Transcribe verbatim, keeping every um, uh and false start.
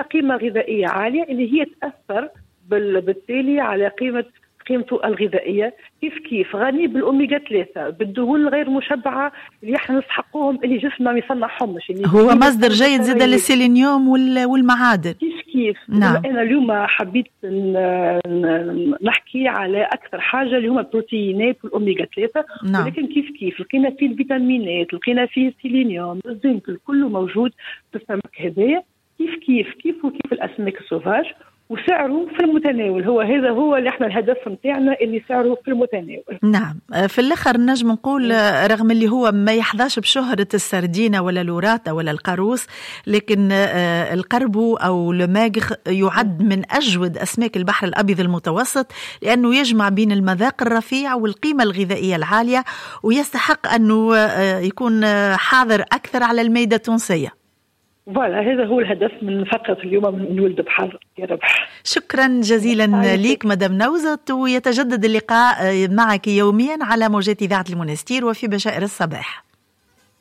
قيمة غذائية عالية اللي هي تأثر بالتالي على قيمة قيمته الغذائية. كيف كيف غني بالأوميغا ثلاثة، بالدهون الغير مشبعة اللي احنا نسحقوهم اللي جسمنا ما يصنعهمش، يعني هو مصدر جيد زيادة للسيلينيوم والمعادن. كيف كيف نعم. أنا اليوم حبيت نحكي على أكثر حاجة اللي هما البروتينات والأوميغا ثلاثة. نعم. ولكن كيف كيف لقينا فيه الفيتامينات، لقينا فيه السيلينيوم، الزنك، كله موجود في السمك هذايا. كيف كيف كيف وكيف الأسماك السوفاج، وسعره في المتناول. هو هذا هو اللي احنا الهدف نتاعنا، اللي سعره في المتناول. نعم. في الاخر نجم نقول رغم اللي هو ما يحظاش بشهرة السردينة ولا الوراثة ولا القاروص، لكن القربو او الماغخ يعد من اجود اسماك البحر الابيض المتوسط، لانه يجمع بين المذاق الرفيع والقيمة الغذائية العالية، ويستحق انه يكون حاضر اكثر على المائدة التونسية. فوالا هذا هو الهدف من فقرة اليوم من ولد بحر يا ربح. شكرا جزيلا ليك مدام نوزت، ويتجدد اللقاء معك يوميا على موجات إذاعة المنستير وفي بشائر الصباح.